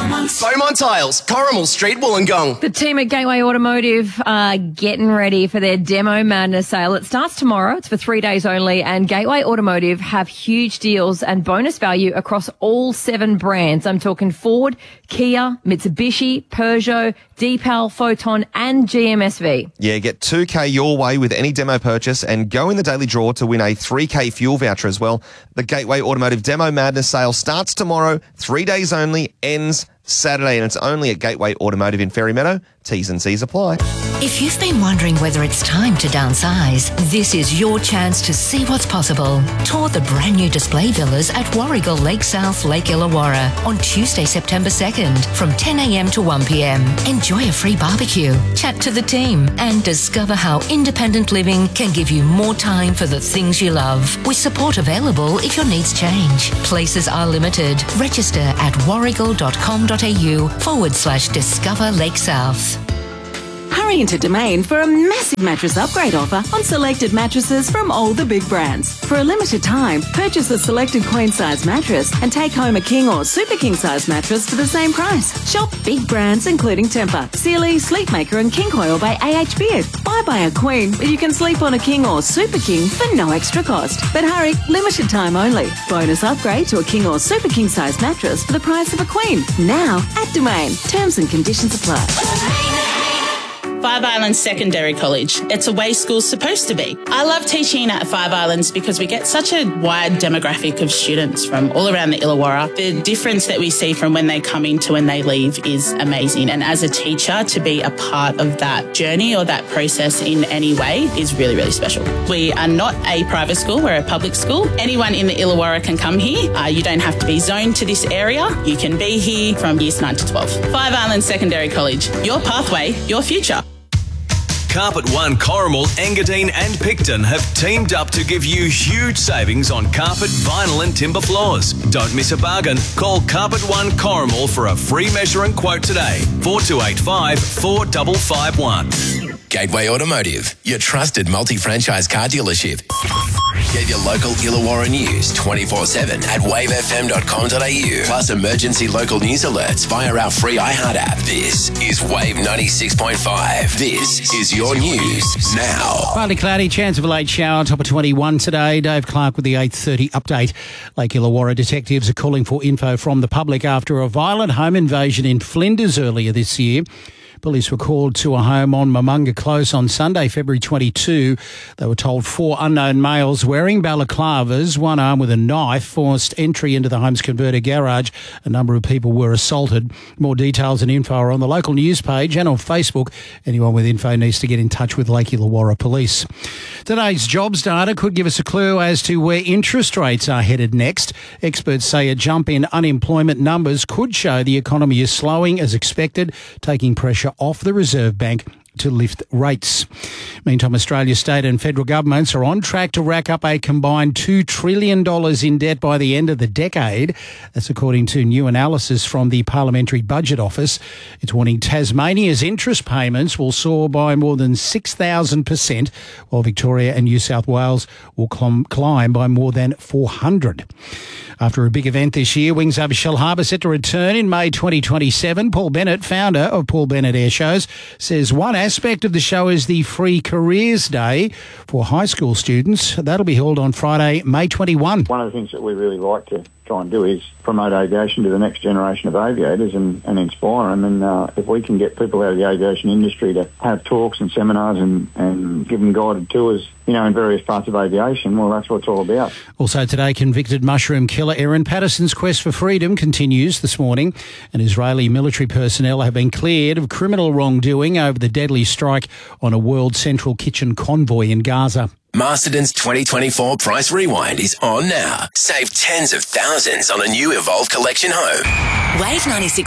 Beaumont Tiles, Corrimal Street, Wollongong. The team at Gateway Automotive are getting ready for their Demo Madness sale. It starts tomorrow. It's for 3 days only, and Gateway Automotive have huge deals and bonus value across all 7 brands. I'm talking Ford, Kia, Mitsubishi, Peugeot, Deepal, Photon, and GMSV. Yeah, get $2,000 your way with any demo purchase and go in the daily draw to win a $3,000 fuel voucher as well. The Gateway Automotive Demo Madness sale starts tomorrow, 3 days only, ends Saturday, and it's only at Gateway Automotive in Fairy Meadow. T's and C's apply. If you've been wondering whether it's time to downsize, this is your chance to see what's possible. Tour the brand new display villas at Warrigal Lake South, Lake Illawarra on Tuesday, September 2nd from 10 a.m. to 1 p.m. Enjoy a free barbecue, chat to the team, and discover how independent living can give you more time for the things you love. With support available if your needs change. Places are limited. Register at warrigal.com.au/Discover Lake South. Hurry into Domain for a massive mattress upgrade offer on selected mattresses from all the big brands. For a limited time, purchase a selected queen-size mattress and take home a king or super king-size mattress for the same price. Shop big brands including Tempur, Sealy, Sleepmaker and King Coil by AH Beard. Buy a queen, but you can sleep on a king or super king for no extra cost. But hurry, limited time only. Bonus upgrade to a king or super king-size mattress for the price of a queen. Now at Domain. Terms and conditions apply. Five Islands Secondary College. It's a way school's supposed to be. I love teaching at Five Islands because we get such a wide demographic of students from all around the Illawarra. The difference that we see from when they come in to when they leave is amazing. And as a teacher, to be a part of that journey or that process in any way is really, really special. We are not a private school, we're a public school. Anyone in the Illawarra can come here. You don't have to be zoned to this area. You can be here from years 9 to 12. Five Islands Secondary College. Your pathway, your future. Carpet One, Corrimal, Engadine and Picton have teamed up to give you huge savings on carpet, vinyl and timber floors. Don't miss a bargain. Call Carpet One Corrimal for a free measure and quote today. 4285 4551. Gateway Automotive, your trusted multi-franchise car dealership. Get your local Illawarra news 24/7 at wavefm.com.au. Plus emergency local news alerts via our free iHeart app. This is Wave 96.5. This is your news now. Partly cloudy, chance of a late shower, top of 21 today. Dave Clark with the 8:30 update. Lake Illawarra detectives are calling for info from the public after a violent home invasion in Flinders earlier this year. Police were called to a home on Mamunga Close on Sunday, February 22. They were told 4 unknown males wearing balaclavas, one armed with a knife, forced entry into the home's converter garage. A number of people were assaulted. More details and info are on the local news page and on Facebook. Anyone with info needs to get in touch with Lake Illawarra Police. Today's jobs data could give us a clue as to where interest rates are headed next. Experts say a jump in unemployment numbers could show the economy is slowing as expected, taking pressure off the Reserve Bank to lift rates. Meantime, Australia's state and federal governments are on track to rack up a combined $2 trillion in debt by the end of the decade. That's according to new analysis from the Parliamentary Budget Office. It's warning Tasmania's interest payments will soar by more than 6,000%, while Victoria and New South Wales will climb by more than 400. After a big event this year, Wings over Shellharbour set to return in May 2027. Paul Bennett, founder of Paul Bennett Air Shows, says one aspect of the show is the Free Careers Day for high school students. That'll be held on Friday, May 21. One of the things that we really like to try and do is promote aviation to the next generation of aviators and inspire them. And if we can get people out of the aviation industry to have talks and seminars and give them guided tours, you know, in various parts of aviation, well, that's what it's all about. Also today, convicted mushroom killer Aaron Patterson's quest for freedom continues this morning, and Israeli military personnel have been cleared of criminal wrongdoing over the deadly strike on a World Central Kitchen convoy in Gaza. Masterton's 2024 Price Rewind is on now. Save tens of thousands on a new Evolve Collection home. Wave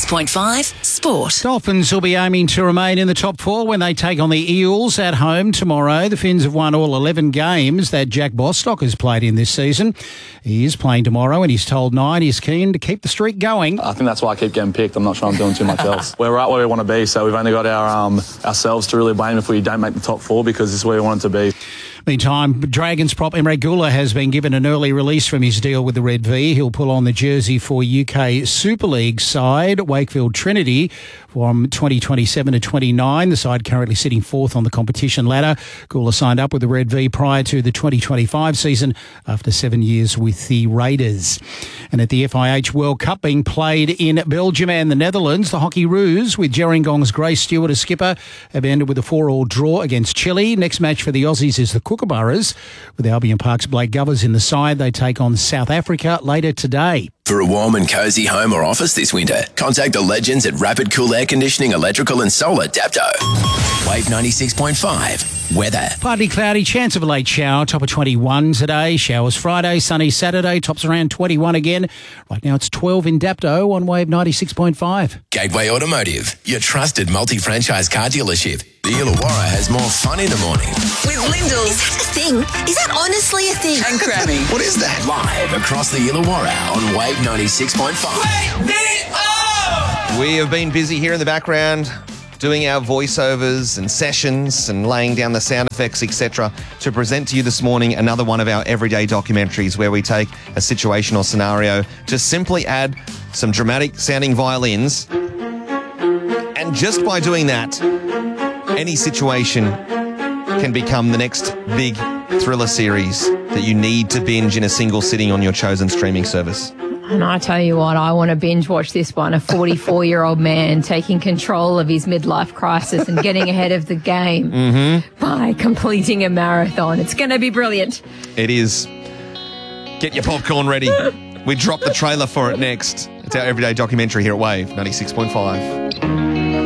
96.5 Sport. Dolphins will be aiming to remain in the top 4 when they take on the Eels at home tomorrow. The Finns have won all 11 games that Jack Bostock has played in this season. He is playing tomorrow and he's told Nine he's keen to keep the streak going. I think that's why I keep getting picked. I'm not sure I'm doing too much else. We're right where we want to be, so we've only got ourselves to really blame if we don't make the top 4 because this is where we want it to be. Meantime, Dragons prop Emre Gula has been given an early release from his deal with the Red V. He'll pull on the jersey for UK Super League side Wakefield Trinity from 2027 to 29. The side currently sitting fourth on the competition ladder. Gula signed up with the Red V prior to the 2025 season after 7 years with the Raiders. And at the FIH World Cup being played in Belgium and the Netherlands, the Hockey Roos, with Gerringong's Grace Stewart as skipper, have ended with a 4-4 draw against Chile. Next match for the Aussies is the Kookaburras. With Albion Park's Blake Govers in the side, they take on South Africa later today. For a warm and cosy home or office this winter, contact the legends at Rapid Cool Air Conditioning, Electrical and Solar Dapto. Wave 96.5. Weather. Partly cloudy, chance of a late shower, top of 21 today. Showers Friday, sunny Saturday, tops around 21 again. Right now it's 12 in Dapto on Wave 96.5. Gateway Automotive, your trusted multi-franchise car dealership. The Illawarra has more fun in the morning. With Lyndall. Is that a thing? Is that honestly a thing? And Grammy. What is that? Live across the Illawarra on Wave 96.5. We have been busy here in the background doing our voiceovers and sessions and laying down the sound effects, etc., to present to you this morning another one of our everyday documentaries where we take a situation or scenario, just simply add some dramatic sounding violins, and just by doing that, any situation can become the next big thriller series that you need to binge in a single sitting on your chosen streaming service. And I tell you what, I want to binge watch this one. A 44-year-old man taking control of his midlife crisis and getting ahead of the game by completing a marathon. It's going to be brilliant. It is. Get your popcorn ready. We drop the trailer for it next. It's our everyday documentary here at Wave 96.5.